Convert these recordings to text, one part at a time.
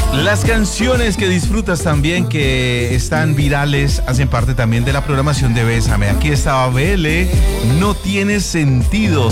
Las canciones que disfrutas también, que están virales, hacen parte también de la programación de Bésame. Aquí está Bele, No Tiene Sentido.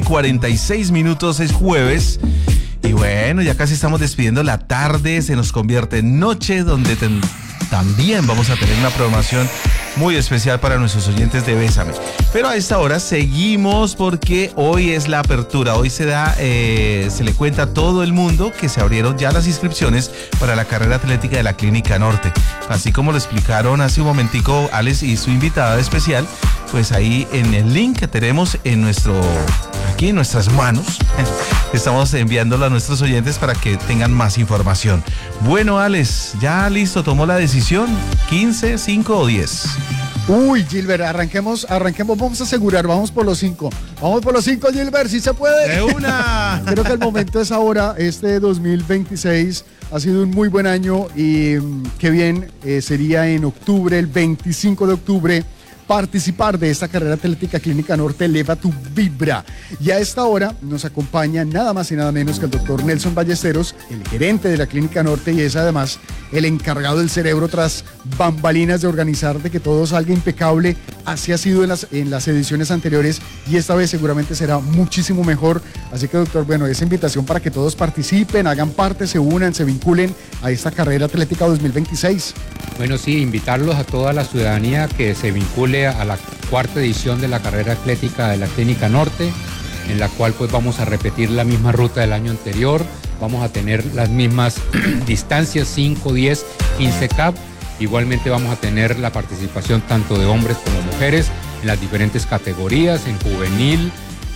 5:46 es jueves. Y bueno, ya casi estamos despidiendo la tarde, se nos convierte en noche, donde también vamos a tener una programación muy especial para nuestros oyentes de Bésame. Pero a esta hora seguimos porque hoy es la apertura. Hoy se le cuenta a todo el mundo que se abrieron ya las inscripciones para la carrera atlética de la Clínica Norte. Así como lo explicaron hace un momentico Alex y su invitada especial, pues ahí en el link que tenemos aquí en nuestras manos, estamos enviándolo a nuestros oyentes para que tengan más información. Bueno, Alex, ya listo, tomó la decisión, 15, 5 o 10. Uy, Gilbert, arranquemos, vamos a asegurar, vamos por los 5. Vamos por los 5, Gilbert, ¿sí se puede? ¡De una! Creo que el momento es ahora. Este 2026 ha sido un muy buen año y qué bien sería en octubre, el 25 de octubre, participar de esta carrera atlética Clínica Norte. Eleva tu vibra. Y a esta hora nos acompaña nada más y nada menos que el doctor Nelson Ballesteros, el gerente de la Clínica Norte, y es además el encargado del cerebro tras bambalinas de organizar de que todo salga impecable. Así ha sido en las ediciones anteriores y esta vez seguramente será muchísimo mejor. Así que, doctor, bueno, esa invitación para que todos participen, hagan parte, se unan, se vinculen a esta carrera atlética 2026. Bueno, sí, invitarlos a toda la ciudadanía que se vincule a la cuarta edición de la carrera atlética de la Clínica Norte, en la cual pues vamos a repetir la misma ruta del año anterior, vamos a tener las mismas distancias, 5, 10, 15 K. Igualmente vamos a tener la participación tanto de hombres como mujeres en las diferentes categorías, en juvenil,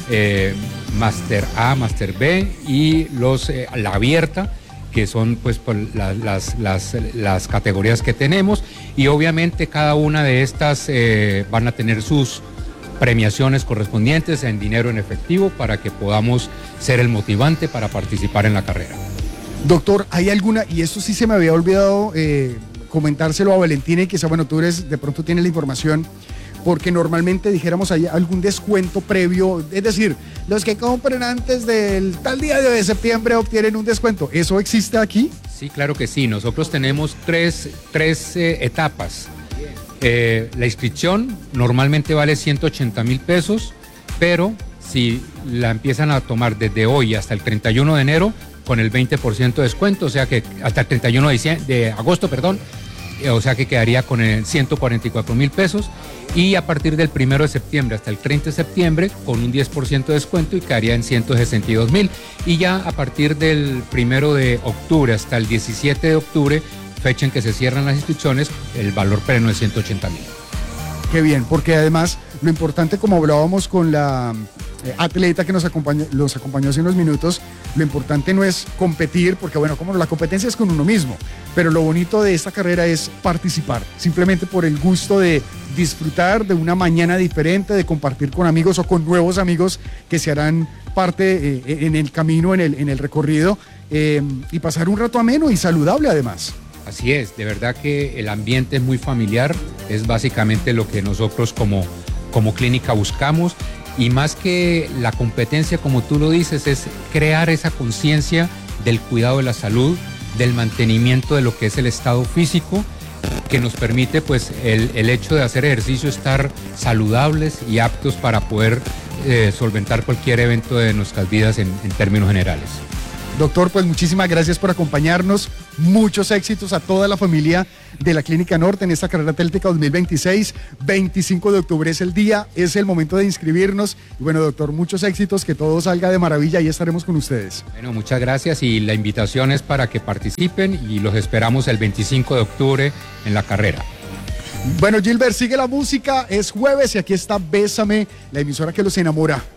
Máster A, Máster B y la abierta, que son pues las categorías que tenemos, y obviamente cada una de estas van a tener sus premiaciones correspondientes en dinero en efectivo para que podamos ser el motivante para participar en la carrera. Doctor, ¿hay alguna, y esto sí se me había olvidado comentárselo a Valentina, y quizá, bueno, de pronto tienes la información, porque normalmente dijéramos hay algún descuento previo, es decir, los que compren antes del tal día de septiembre obtienen un descuento? ¿Eso existe aquí? Sí, claro que sí. Nosotros tenemos tres etapas. La inscripción normalmente vale 180,000 pesos, pero si la empiezan a tomar desde hoy hasta el 31 de enero, con el 20% de descuento, o sea que hasta el 31 de agosto, o sea que quedaría con 144,000 pesos, y a partir del 1 de septiembre hasta el 30 de septiembre con un 10% de descuento y quedaría en 162,000, y ya a partir del 1 de octubre hasta el 17 de octubre, fecha en que se cierran las inscripciones, el valor pleno es 180,000. Qué bien, porque además lo importante, como hablábamos con la atleta que los acompañó hace unos minutos, lo importante no es competir, porque bueno, como la competencia es con uno mismo, pero lo bonito de esta carrera es participar, simplemente por el gusto de disfrutar de una mañana diferente, de compartir con amigos o con nuevos amigos que se harán parte en el camino, en el recorrido, y pasar un rato ameno y saludable además. Así es, de verdad que el ambiente es muy familiar, es básicamente lo que nosotros como clínica buscamos, y más que la competencia, como tú lo dices, es crear esa conciencia del cuidado de la salud, del mantenimiento de lo que es el estado físico, que nos permite pues el hecho de hacer ejercicio estar saludables y aptos para poder solventar cualquier evento de nuestras vidas en términos generales. Doctor, pues muchísimas gracias por acompañarnos. Muchos éxitos a toda la familia de la Clínica Norte en esta carrera atlética 2026. 25 de octubre es el día, es el momento de inscribirnos. Y bueno, doctor, muchos éxitos, que todo salga de maravilla y estaremos con ustedes. Bueno, muchas gracias, y la invitación es para que participen y los esperamos el 25 de octubre en la carrera. Bueno, Gilbert, sigue la música, es jueves y aquí está Bésame, la emisora que los enamora.